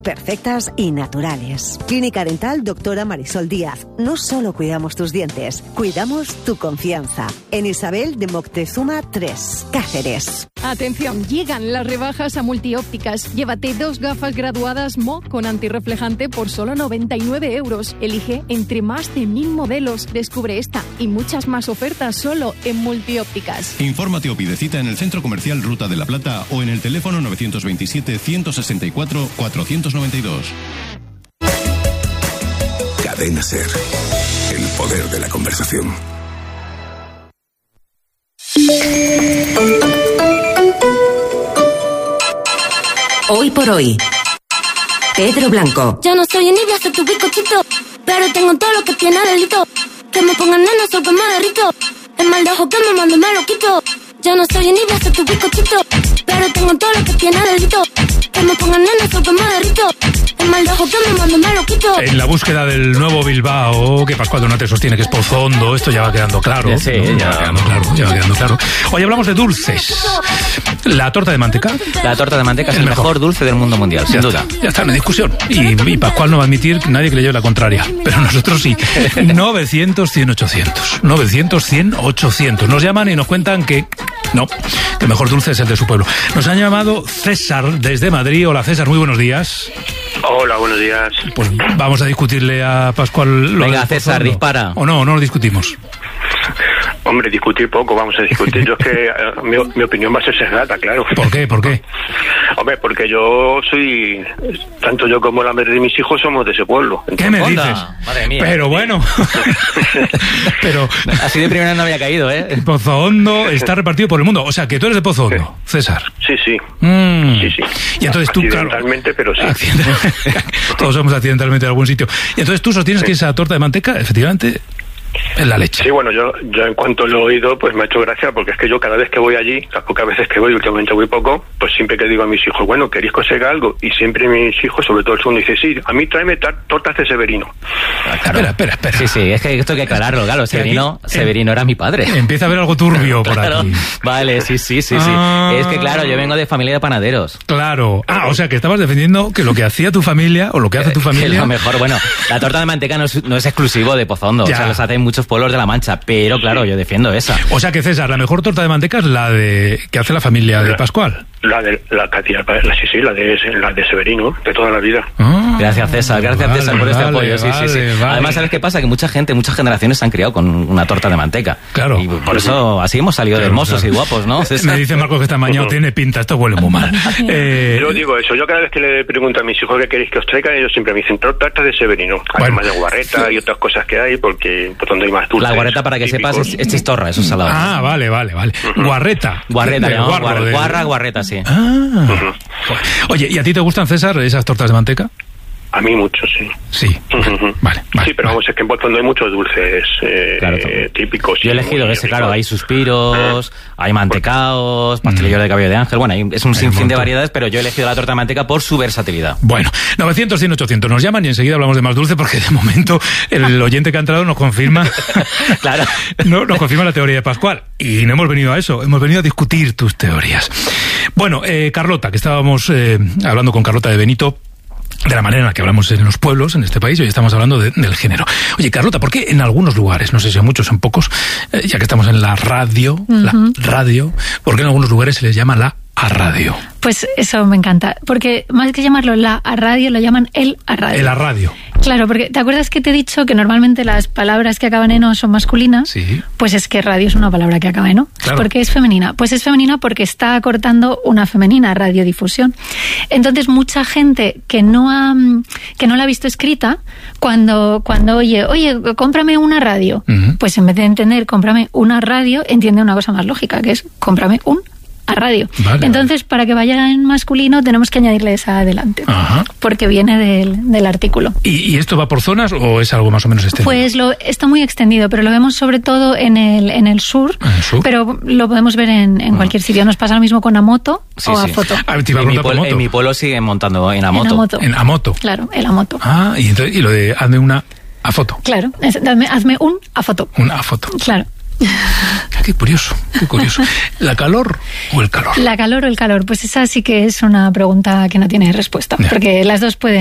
Perfectas y naturales. Clínica Dental Doctora Marisol Díaz. No solo cuidamos tus dientes, cuidamos tu confianza. En Isabel de Moctezuma 3, Cáceres. Atención, llegan las rebajas a Multiópticas. Llévate 2 gafas graduadas Mo con antirreflejante por solo 99 €. Elige entre más de 1000 modelos. Descubre esta y muchas más ofertas solo en Multiópticas. Infórmate o pide cita en el Centro Comercial Ruta de la Plata o en el teléfono 927 164 492. Cadena SER. El poder de la conversación. Hoy por hoy. Pedro Blanco. Ya no soy envidia, soy tu bizcochito, pero tengo todo lo que tiene delito. Que me pongan nena, soy que me derrito. El mal de ojo que me mando me lo quito. Ya no soy envidia, soy tu bizcochito, pero tengo todo lo que tiene delito. Que me pongan nena, soy que me derrito. El mal de ojo que me mando me lo quito. En la búsqueda del nuevo Bilbao, que Pascual Donate sostiene que es Pozondo, esto ya va quedando claro. Sí, ¿no? ya va quedando claro. Hoy hablamos de dulces. La torta de manteca. La torta de manteca es el mejor dulce del mundo mundial, sin duda. Ya está, no hay discusión. Y Pascual no va a admitir que nadie que le lleve la contraria. Pero nosotros sí. 900-100-800. 900-100-800. Nos llaman y nos cuentan que no, el mejor dulce es el de su pueblo. Nos han llamado César desde Madrid. Hola César, muy buenos días. Hola, buenos días. Pues vamos a discutirle a Pascual lo Venga, de César, Pozondo. dispara. ¿O no lo discutimos? Hombre, discutir poco, vamos a discutir. Yo es que mi opinión va a ser sesgada, claro. ¿Por qué? Hombre, porque yo soy, tanto yo como la madre de mis hijos somos de ese pueblo. ¿Qué me dices? Madre mía. Pero bueno. Pero así de primera no había caído, ¿eh? Pozondo está repartido por el mundo. O sea, que tú eres de Pozondo, César. Sí. Sí. Y entonces tú, claro, accidentalmente, pero sí. Todos somos accidentalmente de algún sitio. Y entonces tú sostienes que esa torta de manteca, efectivamente, es la leche. Sí, bueno, yo en cuanto lo he oído, pues me ha hecho gracia, porque es que yo cada vez que voy allí, las pocas veces que voy, últimamente voy poco, pues siempre que digo a mis hijos, bueno, ¿queréis que os haga algo? Y siempre mis hijos, sobre todo el segundo, dice, sí, a mí tráeme tortas de Severino. Claro. Espera. Sí, es que esto hay que aclararlo, claro. Severino era mi padre. Empieza a haber algo turbio por claro. aquí. Vale, sí. Ah. Es que claro, yo vengo de familia de panaderos. Claro. O sea, que estabas defendiendo que lo que hacía tu familia, o lo que hace tu familia... Que lo mejor, bueno, la torta de manteca no es exclusivo de Pozondo. Ya. O sea, los hacen muchos pueblos de La Mancha, pero claro, yo defiendo esa. O sea que, César, la mejor torta de manteca es la que hace la familia de Pascual. La de Severino, de toda la vida. Gracias, César, por este apoyo. Sí. Vale. Además, ¿sabes qué pasa? Que muchas generaciones se han criado con una torta de manteca. Claro. Y por eso así hemos salido de hermosos y guapos, ¿no, César? Me dice Marcos que esta mañana tiene pinta, esto huele muy mal. Yo digo eso, yo cada vez que le pregunto a mis hijos qué queréis que os traigan, ellos siempre me dicen tortas de Severino. Además de guarreta y otras cosas que hay, porque por donde hay más dulces. La guarreta, para que típicos. sepas, es chistorra, eso es salado. Vale. Guarreta, Guarreta, sí. Oye, ¿y a ti te gustan, César, esas tortas de manteca? A mí mucho, sí. Sí. Vale. Sí, pero vamos, es que en Pozondo hay muchos dulces típicos. Yo he elegido ese, claro, hay suspiros, hay mantecaos, pastelillos de cabello de ángel, bueno, es un sinfín de variedades, pero yo he elegido la torta de manteca por su versatilidad. Bueno, 900-100-800, nos llaman y enseguida hablamos de más dulce, porque de momento el oyente que ha entrado nos confirma claro, nos confirma la teoría de Pascual, y no hemos venido a eso, hemos venido a discutir tus teorías. Bueno, Carlota, que estábamos hablando con Carlota de Benito, de la manera en la que hablamos en los pueblos, en este país, hoy estamos hablando del género. Oye, Carlota, ¿por qué en algunos lugares, no sé si en muchos o en pocos, ya que estamos en la radio, ¿por qué en algunos lugares se les llama la a radio? Pues eso me encanta, porque más que llamarlo la a radio, lo llaman el a radio. El a radio. Claro, porque ¿te acuerdas que te he dicho que normalmente las palabras que acaban en o son masculinas? Sí. Pues es que radio es una palabra que acaba en o. Claro. ¿Por qué es femenina? Pues es femenina porque está acortando una femenina, radiodifusión. Entonces mucha gente que no la ha visto escrita, cuando oye, cómprame una radio, pues en vez de entender cómprame una radio, entiende una cosa más lógica, que es cómprame un a radio. Vale, entonces, para que vaya en masculino, tenemos que añadirle esa adelante. Ajá. Porque viene del artículo. ¿Y esto va por zonas o es algo más o menos extendido? Pues está muy extendido, pero lo vemos sobre todo en el sur, pero lo podemos ver en cualquier sitio. Nos pasa lo mismo con a moto o a foto. En mi pueblo siguen montando en a moto. En a moto. Claro, el a moto. Y lo de hazme una a foto. Claro, hazme un a foto. Una a foto. Claro. qué curioso, qué curioso. ¿La calor o el calor? La calor o el calor, pues esa sí que es una pregunta que no tiene respuesta, porque las dos pueden